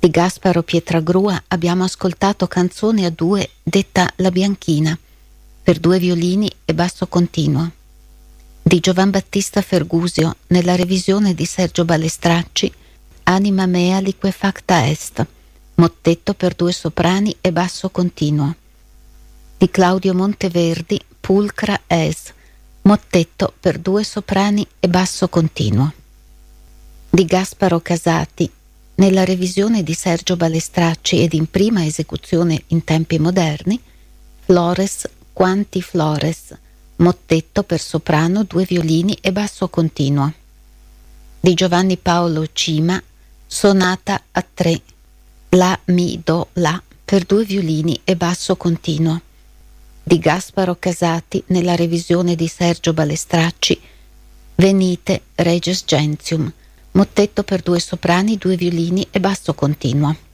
Di Gasparo Pietragrua abbiamo ascoltato Canzone a due detta La Bianchina, per due violini e basso continuo. Di Giovan Battista Fergusio, nella revisione di Sergio Balestracci, Anima mea liquefacta est, mottetto per due soprani e basso continuo. Di Claudio Monteverdi, Pulcra es, mottetto per due soprani e basso continuo. Di Gasparo Casati, nella revisione di Sergio Balestracci ed in prima esecuzione in tempi moderni, Flores quanti Flores, mottetto per soprano, due violini e basso continuo. Di Giovanni Paolo Cima, Sonata a tre, La Mi Do La, per due violini e basso continuo. Di Gasparo Casati, nella revisione di Sergio Balestracci, Venite Reges Gentium, mottetto per due soprani, due violini e basso continuo.